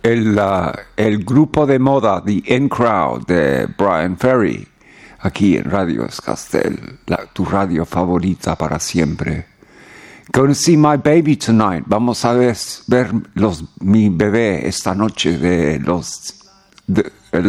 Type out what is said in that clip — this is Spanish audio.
el grupo de moda, The In Crowd, de Brian Ferry, aquí en Radio Escastel, tu radio favorita para siempre. Gonna see my baby tonight. Vamos a ver mi bebé esta noche de